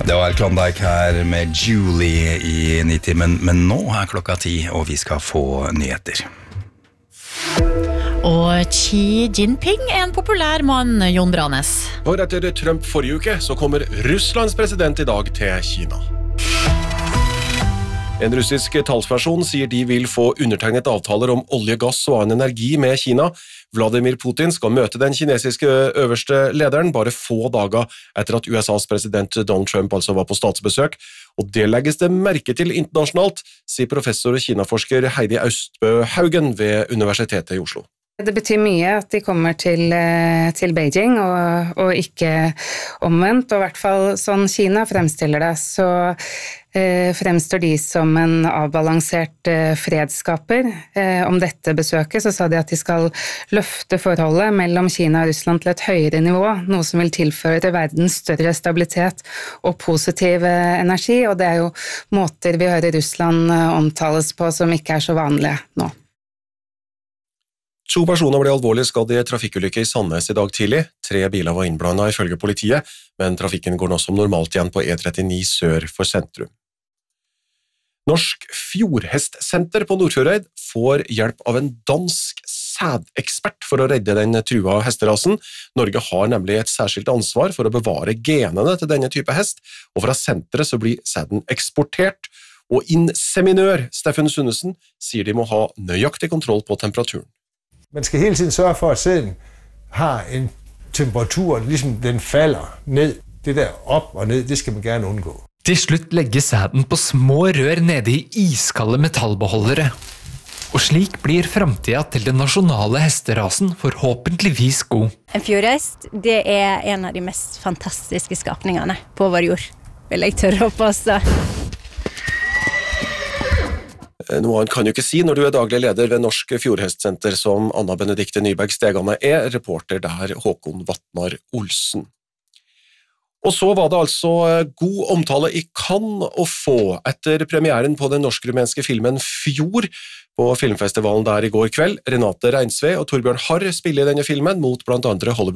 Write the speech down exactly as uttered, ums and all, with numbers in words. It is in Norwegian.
Det var Klondike her med Julie i nitti, men, men nå er klokka ti, og vi skal få nyheter. Og Xi Jinping er en populær mann, Jon Branes. For etter Trump forrige uke, så kommer Russlands president i dag til Kina. En russisk talsperson sier de vil få undertegnet avtaler om olje, gass og annen energi med Kina. Vladimir Putin skal møte den kinesiske øverste lederen bare få dager etter at U S A's president Donald Trump altså var på statsbesøk, og det legges det merke til internasjonalt, sier professor og kinaforsker Heidi Austbø Haugen ved Universitetet i Oslo. Det betyr mye at de kommer til, til Beijing, og, og ikke omvendt, og i hvert fall sånn Kina fremstiller det, så eh, fremstår de som en avbalansert eh, fredsskaper. Eh, om dette besøket så sa de at de skal løfte forholdet mellom Kina og Russland til et høyere nivå, noe som vil tilføre verden større stabilitet og positiv eh, energi, og det er jo måter vi hører Russland eh, omtales på som ikke er så vanlige nå. To personer ble alvorlig skadd i en trafikkulykke i Sandnes i dag tidlig. Tre biler var innblandet ifølge politiet, men trafikken går nå som normalt igjen på E trettini sør for sentrum. Norsk Fjordhestsenter på Nordfjordeid får hjelp av en dansk sædekspert for å redde den trua hesterasen. Norge har nemlig et særskilt ansvar for å bevare genene til denne type hest, og fra senteret så blir sæden eksportert, og inseminør Steffen Sunnesen sier de må ha nøyaktig kontroll på temperaturen. Man skal hele tiden sørge for, at sæden har en temperatur, ligesom den falder ned. Det der op og ned, det skal man gerne undgå. Til slutt legges sæden på små rør nede i iskalde metallbeholdere. Og slik blir fremtiden til den nasjonale hesterasen forhåpentligvis god. En fjordhest, det er en av de mest fantastiske skapningene på vår jord, vil jeg tørre å påstå. Noe han kan jo ikke si når du er daglig leder ved Norsk Fjordhestsenter som Anna Benedikte Nyberg Stegane er, reporter der Håkon Vatnar Olsen. Og så var det altså god omtale i Cannes å få etter premieren på den norsk-rumenske filmen Fjord på filmfestivalen der i går kveld. Renate Reinsve og Torbjørn Harr spiller i denne filmen mot blant andre Hollywood